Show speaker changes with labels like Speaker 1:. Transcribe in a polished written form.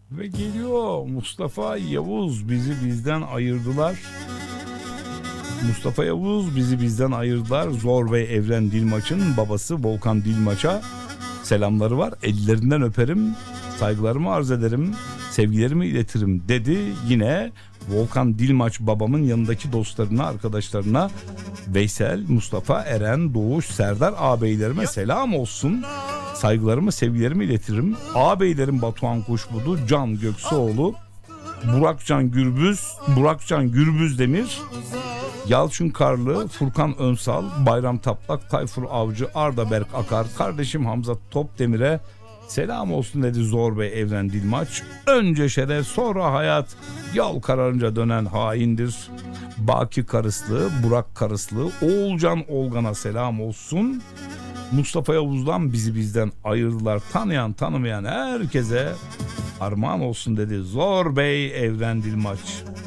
Speaker 1: Ve geliyor Mustafa Yavuz, bizi bizden ayırdılar. Mustafa Yavuz, bizi bizden ayırdılar. Zor Bey Evren Dilmaç'ın babası Volkan Dilmaç'a selamları var. Ellerinden öperim, saygılarımı arz ederim, sevgilerimi iletirim dedi. Yine Volkan Dilmaç babamın yanındaki dostlarına, arkadaşlarına, Veysel, Mustafa, Eren, Doğuş, Serdar ağabeylerime selam olsun. Saygılarımı, sevgilerimi iletirim. Ağabeylerim Batuhan Kuşbudu, Can Göksuoğlu, Burakcan Gürbüz Demir, Yalçın Karlı, Furkan Önsal, Bayram Taplak, Tayfur Avcı, Arda Berk Akar, kardeşim Hamza Topdemir'e selam olsun dedi Zor Bey Evren Dilmaç. Önce şeref, sonra hayat, yol kararınca dönen haindir. Baki Karıslı, Burak Karıslı, Oğulcan Olgan'a selam olsun. Mustafa Yavuz'dan bizi bizden ayırdılar. Tanıyan tanımayan herkese armağan olsun dedi Zor Bey Evren Dilmaç.